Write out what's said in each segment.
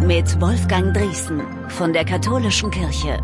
mit Wolfgang Driesen von der Katholischen Kirche.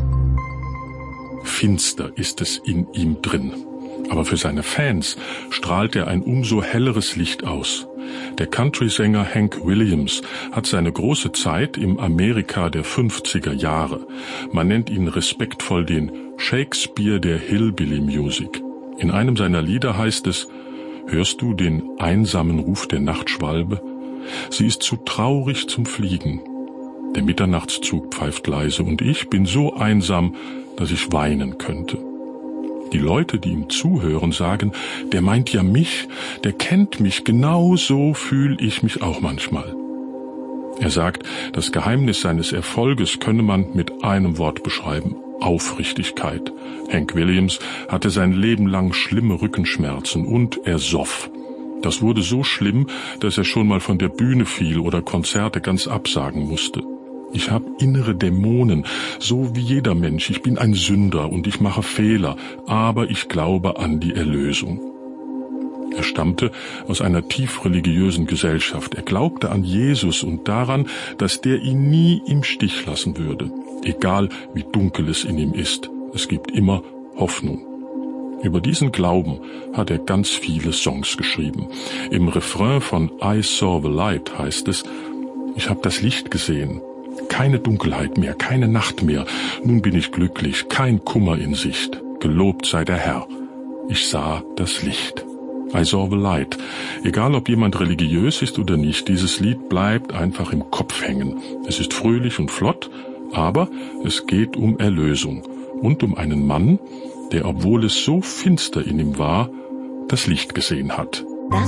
Finster ist es in ihm drin. Aber für seine Fans strahlt er ein umso helleres Licht aus. Der Country-Sänger Hank Williams hat seine große Zeit im Amerika der 50er Jahre. Man nennt ihn respektvoll den Shakespeare der Hillbilly Music. In einem seiner Lieder heißt es: Hörst du den einsamen Ruf der Nachtschwalbe? Sie ist zu traurig zum Fliegen. Der Mitternachtszug pfeift leise und ich bin so einsam, dass ich weinen könnte. Die Leute, die ihm zuhören, sagen, der meint ja mich, der kennt mich, genau so fühle ich mich auch manchmal. Er sagt, das Geheimnis seines Erfolges könne man mit einem Wort beschreiben: Aufrichtigkeit. Hank Williams hatte sein Leben lang schlimme Rückenschmerzen und er soff. Das wurde so schlimm, dass er schon mal von der Bühne fiel oder Konzerte ganz absagen musste. Ich habe innere Dämonen, so wie jeder Mensch. Ich bin ein Sünder und ich mache Fehler, aber ich glaube an die Erlösung. Er stammte aus einer tief religiösen Gesellschaft. Er glaubte an Jesus und daran, dass der ihn nie im Stich lassen würde, egal wie dunkel es in ihm ist. Es gibt immer Hoffnung. Über diesen Glauben hat er ganz viele Songs geschrieben. Im Refrain von I Saw the Light heißt es: Ich habe das Licht gesehen. Keine Dunkelheit mehr, keine Nacht mehr. Nun bin ich glücklich, kein Kummer in Sicht. Gelobt sei der Herr. Ich sah das Licht. I saw the light. Egal, ob jemand religiös ist oder nicht, dieses Lied bleibt einfach im Kopf hängen. Es ist fröhlich und flott, aber es geht um Erlösung und um einen Mann, der, obwohl es so finster in ihm war, das Licht gesehen hat.